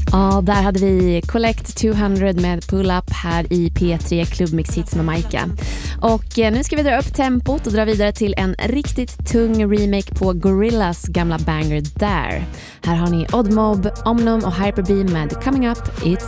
Ja, där hade vi Collect 200 med Pull Up här i P3 Klubbmix-hits med Maika. Och nu ska vi dra upp tempot och dra vidare till en riktigt tung remake på Gorillaz gamla banger There. Här har ni Odd Mob, Omnum och Hyper B med Coming Up, It's